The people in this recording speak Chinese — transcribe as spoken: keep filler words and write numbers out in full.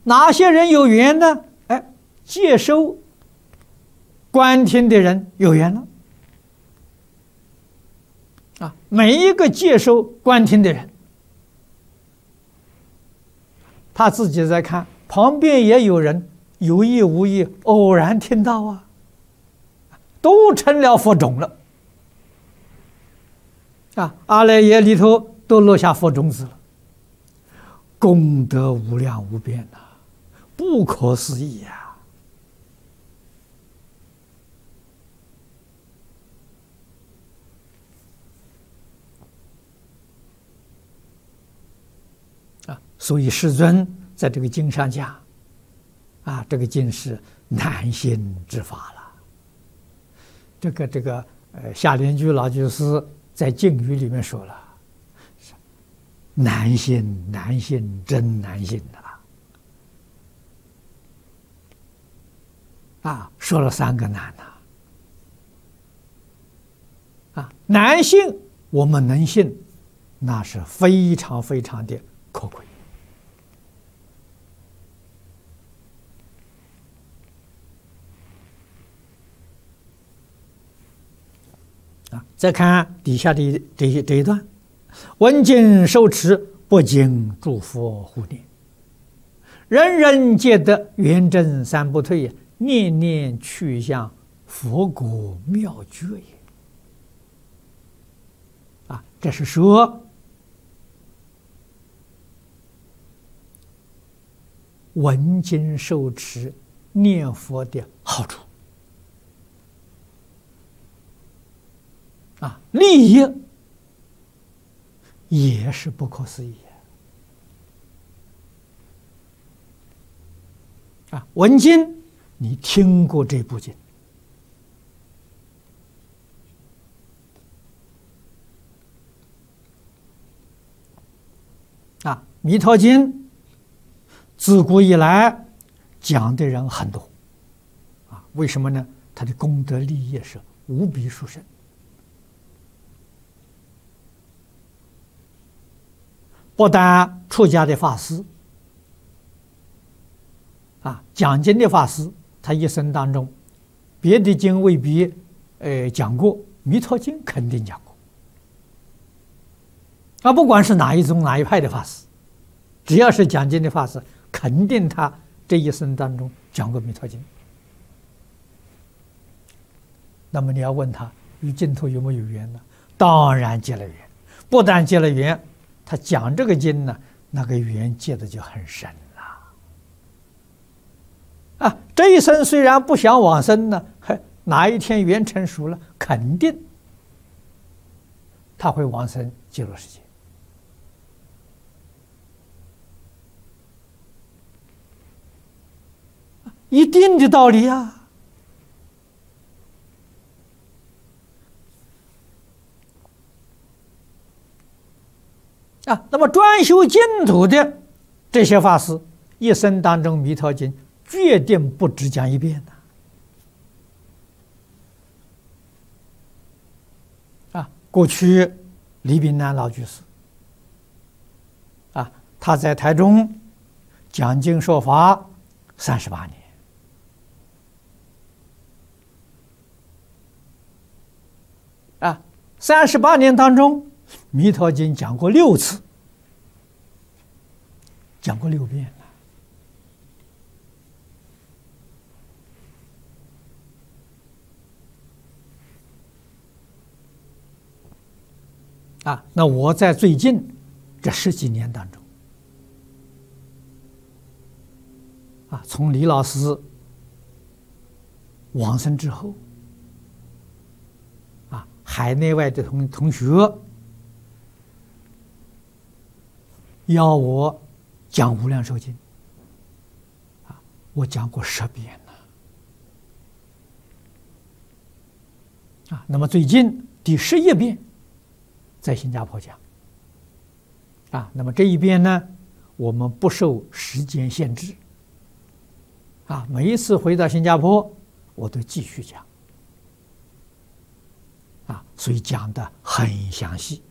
哪些人有缘呢？哎，接收观听的人有缘了。啊，每一个接收观听的人，他自己在看，旁边也有人有意无意偶然听到啊，都成了佛种了。啊，阿赖耶里头都落下佛种子了，功德无量无边呐、啊，不可思议呀、啊！啊，所以世尊在这个经上讲，啊，这个经是难行之法了。这个这个呃，夏莲居老居士在经语里面说了，难行难行真难行的啊！说了三个难呐、啊！啊，难信我们能信，那是非常非常的可贵。啊，再看底下的这这一段，闻经受持，不经诸佛护念，人人皆得圆正三不退，念念去向佛国妙觉也。啊，这是说闻经受持念佛的好处。啊，利益也是不可思议啊！闻经，你听过这部经啊？《弥陀经》自古以来讲的人很多啊，为什么呢？它的功德利益是无比殊胜。不但出家的法师啊，讲经的法师，他一生当中，别的经未必呃讲过，弥陀经肯定讲过。啊，不管是哪一宗哪一派的法师，只要是讲经的法师，肯定他这一生当中讲过弥陀经。那么你要问他与净土有没有缘呢？当然结了缘，不但结了缘。他讲这个经呢，那个缘结的就很深了啊！这一生虽然不想往生呢，哪一天缘成熟了，肯定他会往生极乐世界一定的道理啊！啊，那么专修净土的这些法师，一生当中《弥陀经》决定不只讲一遍的。啊，过去李炳南老居士，啊，他在台中讲经说法三十八年，啊，三十八年当中。《弥陀经》讲过六次，讲过六遍了。啊，那我在最近这十几年当中，啊，从李老师往生之后，啊，海内外的同同学。要我讲《无量寿经》，啊，我讲过十遍了，啊，那么最近第十一遍在新加坡讲，啊，那么这一遍呢，我们不受时间限制，啊，每一次回到新加坡，我都继续讲，啊，所以讲得很详细。